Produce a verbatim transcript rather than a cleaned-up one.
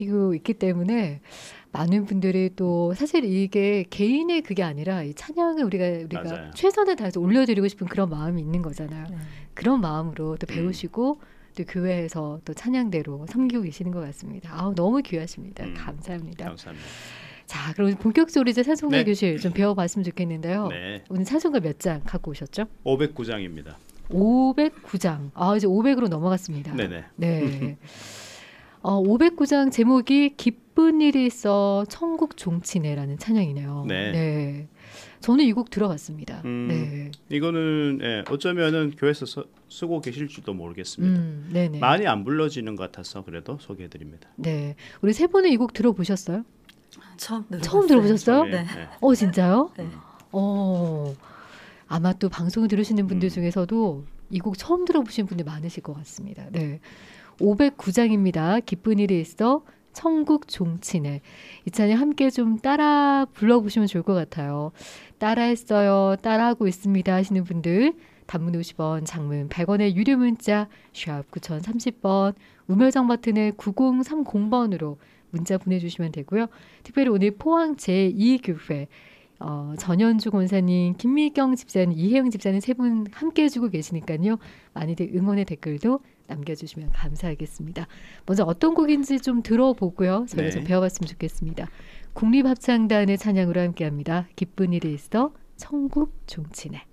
이거 있기 때문에 많은 분들이 또 사실 이게 개인의 그게 아니라 이 찬양을 우리가 우리가 맞아요. 최선을 다해서 올려드리고 싶은 그런 마음이 있는 거잖아요. 네. 그런 마음으로 또 음. 배우시고 또 교회에서 또 찬양대로 섬기고 계시는 것 같습니다. 아우, 너무 귀하십니다. 음. 감사합니다. 감사합니다. 자, 그럼 본격적으로 이제 찬송가 네. 교실 좀 배워봤으면 좋겠는데요. 네. 오늘 찬송가 몇 장 갖고 오셨죠? 오백구 장입니다. 오백구 장. 아, 이제 오백으로 넘어갔습니다. 네네. 네. 어, 오백구 장 제목이 기쁜 일이 있어 천국 종치네라는 찬양이네요. 네. 네. 저는 이 곡 들어봤습니다. 음, 네. 이거는 예, 어쩌면은 교회에서 서, 쓰고 계실지도 모르겠습니다. 음, 네네. 많이 안 불러지는 것 같아서 그래도 소개해드립니다. 네. 우리 세 분은 이 곡 들어보셨어요? 처음 들어봤어요. 처음 들어보셨어요? 네. 네. 어, 진짜요? 네. 어, 아마 또 방송을 들으시는 분들 음. 중에서도 이 곡 처음 들어보신 분들 많으실 것 같습니다. 네. 오백구 장입니다. 기쁜 일이 있어 천국 종치네. 이 찬양 함께 좀 따라 불러보시면 좋을 것 같아요. 따라했어요. 따라하고 있습니다 하시는 분들 단문 오십 원, 장문 백 원의 유료 문자 샵 구공삼공 번 우물정 버튼을 구공삼공 번으로 문자 보내주시면 되고요. 특별히 오늘 포항 제이 교회 어, 전현주 권사님, 김미경 집사님, 이혜영 집사님 세 분 함께 해주고 계시니까요. 많이들 응원의 댓글도 남겨주시면 감사하겠습니다. 먼저 어떤 곡인지 좀 들어보고요. 저희가 네. 좀 배워봤으면 좋겠습니다. 국립합창단의 찬양으로 함께합니다. 기쁜 일이 있어 천국 종치네.